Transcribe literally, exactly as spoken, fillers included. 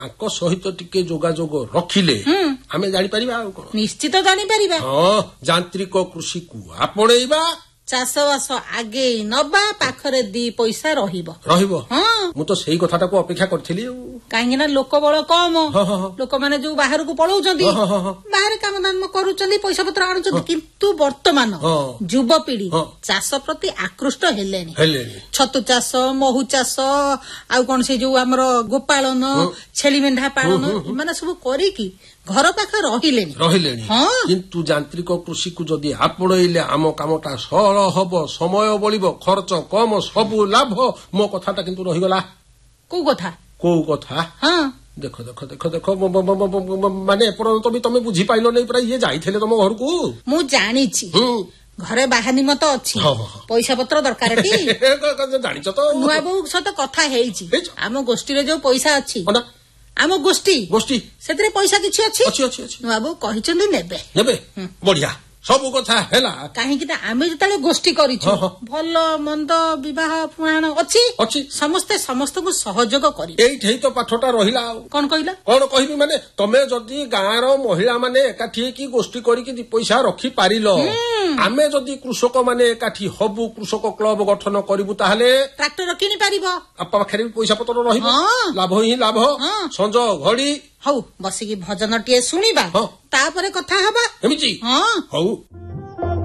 ତାଙ୍କ ସହିତ ଟିକେ ଯୋଗାଯୋଗ ରଖିଲେ ଆମେ ଜାଣିପାରିବା ଆଉ କଣ। ନିଶ୍ଚିତ ଜାଣିପାରିବା। ହଁ, ଯାନ୍ତ୍ରିକ କୃଷିକୁ ଆପଣେଇବା, ଚାଷବାସ ଆଗେଇ ନବା, ପାଖରେ ଦି ପଇସା ରହିବ ରହିବ ହଁ, ମୁଁ ତ ସେଇ କଥାଟାକୁ ଅପେକ୍ଷା କରିଥିଲି। କାହିଁକି ନା ଲୋକ ବଳ କମ, ଲୋକମାନେ ଯୋଉ ବାହାରକୁ ପଳଉଛନ୍ତି, ବାହାରେ କାମ ଦାମ କରୁଛନ୍ତି, ପଇସା ପତ୍ର ଆଣୁଛନ୍ତି, କିନ୍ତୁ ବର୍ତ୍ତମାନ ଯୁବପିଢି ଚାଷ ପ୍ରତି ଆକୃଷ୍ଟ ହେଲେଣି। ଛତୁ ଚାଷ, ମହୁ ଚାଷ, ଆଉ କଣ ସେ ଯୋଉ ଆମର ଗୋପାଳନ, ଛେଳି ମେଣ୍ଢା ପାଳନ, ଏମାନେ ସବୁ କରିକି ଘର ପାଖ ରହିଲେଣି ରହିଲେଣି କିନ୍ତୁ ଯାନ୍ତ୍ରିକ କୃଷିକୁ ଯଦି ଆପଣେଇଲେ ଆମ କାମଟା ସରଳ ହବ, ସମୟ ବଳିବ, ଖର୍ଚ୍ଚ କମ, ସବୁ ଲାଭ। ମୋ କଥାଟା କିନ୍ତୁ ରହିଗଲା। କୋଉ କଥା? କୋଉ କଥା? ହଁ, ଦେଖ ଦେଖ ଦେଖ ଦେଖ ମାନେ ଏପର୍ଯ୍ୟନ୍ତ ବି ତମେ ବୁଝିପାଇଲ ନାହିଁ। ପୁରା ଇଏ ଯାଇଥିଲେ ତମ ଘରକୁ। ମୁଁ ଜାଣିଛି ଘରେ ବାହାନି ମତ ଅଛି, ପଇସା ପତ୍ର ଦରକାର ଟି ଜାଣିଛ ତ। ନୂଆ ବୋଉ ସହିତ କଥା ହେଇଛି, ଆମ ଗୋଷ୍ଠୀରେ ଯୋଉ ପଇସା ଅଛି, ଆମ ଗୋଷ୍ଠୀ ଗୋଷ୍ଠୀ ସେଥିରେ ପଇସା କିଛି ଅଛି, ନୂଆ ବୋଉ କହିଛନ୍ତି ନେବେ ନେବେ। ବଢିଆ, ସବୁ କଥା ହେଲା। କାହିଁକି ନା ଆମେ ଯେତେବେଳେ ଗୋଷ୍ଠୀ କରିଛୁ, ଭଲ ମନ୍ଦ ବିବାହ ପୁରାଣ ଅଛି ଅଛି ସମସ୍ତେ ସମସ୍ତଙ୍କୁ ସହଯୋଗ କରି। ଏଇଠି ତ ପାଠଟା ରହିଲା। ଆଉ କଣ କହିଲା? କଣ କହିବି ମାନେ ତମେ ଯଦି ଗାଁର ମହିଳା ମାନେ ଏକାଠି ହେଇକି ଗୋଷ୍ଠୀ କରିକି ଦି ପଇସା ରଖିପାରିଲ, ଆମେ ଯଦି କୃଷକ ମାନେ ଏକାଠି ହବୁ, କୃଷକ କ୍ଲବ ଗଠନ କରିବୁ, ତାହେଲେ ଟ୍ରାକ୍ଟର କିଣି ପାରିବ, ଆପା ପାଖରେ ବି ପଇସା ପତ୍ର ରହିବ, ଲାଭ ହିଁ ଲାଭ। ସଞ୍ଜ ଘଡି ହଉ ବସିକି ଭଜନଟିଏ ଶୁଣିବା, ତାପରେ କଥା ହବା। ଏମିତି? ହଁ ହଉ।